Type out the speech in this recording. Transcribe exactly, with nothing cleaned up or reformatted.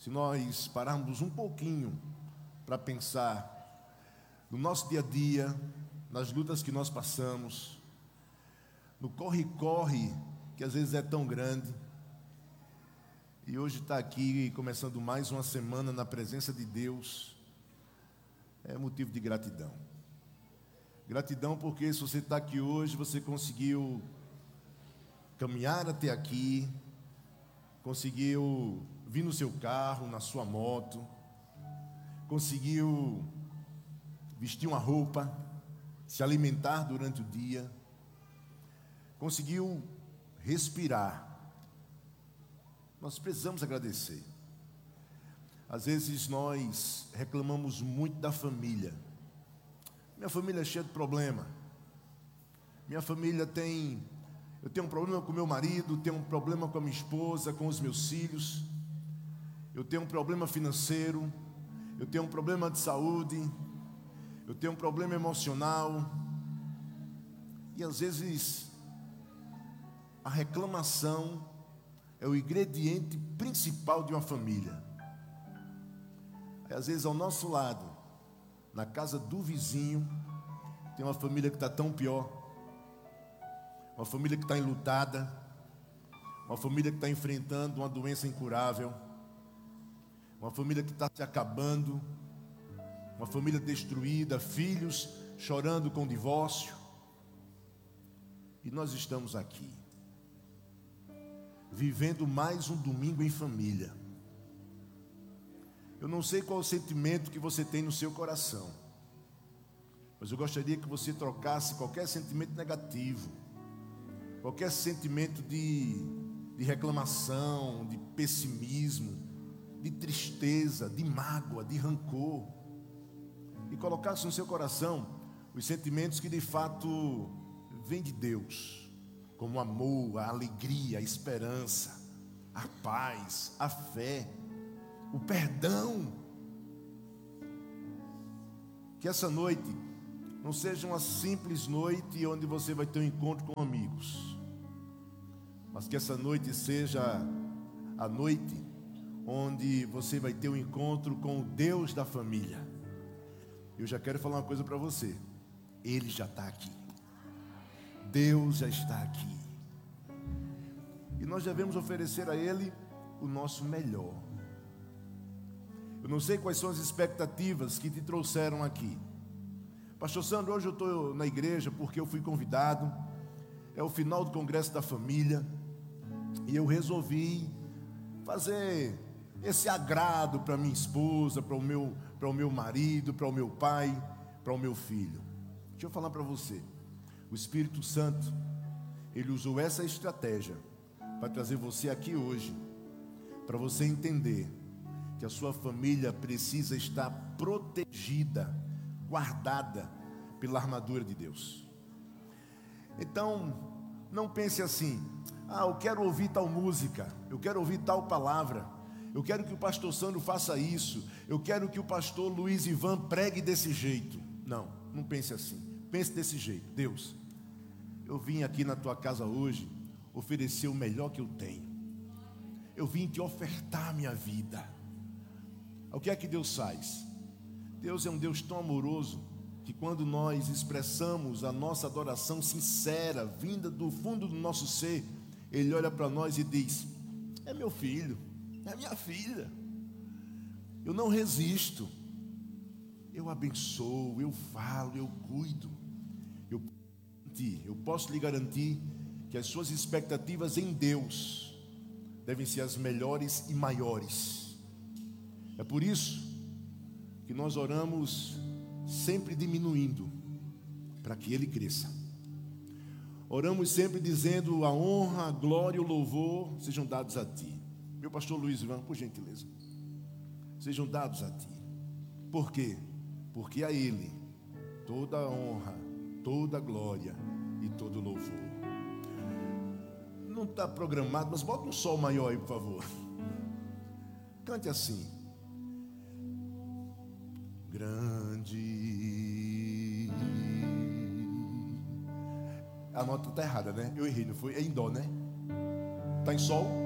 se nós pararmos um pouquinho para pensar no nosso dia a dia, nas lutas que nós passamos, no corre-corre que às vezes é tão grande, e hoje está aqui começando mais uma semana na presença de Deus, é motivo de gratidão. Gratidão porque se você está aqui hoje, você conseguiu caminhar até aqui, conseguiu vir no seu carro, na sua moto, conseguiu vestir uma roupa, se alimentar durante o dia, conseguiu respirar. Nós precisamos agradecer. Às vezes nós reclamamos muito da família. Minha família é cheia de problema. Minha família tem... Eu tenho um problema com meu marido, tenho um problema com a minha esposa, com os meus filhos. Eu tenho um problema financeiro. Eu tenho um problema de saúde. Eu tenho um problema emocional. E às vezes a reclamação é o ingrediente principal de uma família. Às vezes ao nosso lado, na casa do vizinho, tem uma família que está tão pior, uma família que está enlutada, uma família que está enfrentando uma doença incurável, uma família que está se acabando, uma família destruída, filhos chorando com divórcio, e nós estamos aqui, vivendo mais um domingo em família. Eu não sei qual o sentimento que você tem no seu coração, mas eu gostaria que você trocasse qualquer sentimento negativo, qualquer sentimento de, de reclamação, de pessimismo, de tristeza, de mágoa, de rancor, e colocasse no seu coração os sentimentos que de fato vêm de Deus, como o amor, a alegria, a esperança, a paz, a fé, o perdão. Que essa noite não seja uma simples noite onde você vai ter um encontro com amigos, mas que essa noite seja a noite onde você vai ter um encontro com o Deus da família. Eu já quero falar uma coisa para você: Ele já está aqui. Deus já está aqui. E nós devemos oferecer a Ele o nosso melhor. Eu não sei quais são as expectativas que te trouxeram aqui. Pastor Sandro, hoje eu estou na igreja porque eu fui convidado. É o final do Congresso da Família. E eu resolvi fazer esse agrado para minha esposa, para o meu, para o meu marido, para o meu pai, para o meu filho. Deixa eu falar para você. O Espírito Santo, Ele usou essa estratégia para trazer você aqui hoje, para você entender que a sua família precisa estar protegida, guardada pela armadura de Deus. Então, não pense assim: ah, eu quero ouvir tal música, eu quero ouvir tal palavra, eu quero que o pastor Sandro faça isso, eu quero que o pastor Luiz Ivan pregue desse jeito. Não, não pense assim. Pense desse jeito: Deus, eu vim aqui na tua casa hoje oferecer o melhor que eu tenho. Eu vim te ofertar a minha vida. O que é que Deus faz? Deus é um Deus tão amoroso que quando nós expressamos a nossa adoração sincera, vinda do fundo do nosso ser, Ele olha para nós e diz: é meu filho, é minha filha. Eu não resisto. Eu abençoo, eu falo, eu cuido. Eu, eu posso lhe garantir que as suas expectativas em Deus devem ser as melhores e maiores. É por isso que nós oramos sempre diminuindo, para que Ele cresça. Oramos sempre dizendo: a honra, a glória e o louvor sejam dados a Ti. Meu pastor Luiz Ivan, por gentileza, sejam dados a Ti. Por quê? Porque a Ele toda a honra, toda a glória e todo o louvor. Não está programado, mas bota um sol maior aí, por favor. Cante assim: grande. A nota está errada, né? Eu errei, não foi? É em dó, né? Está em sol?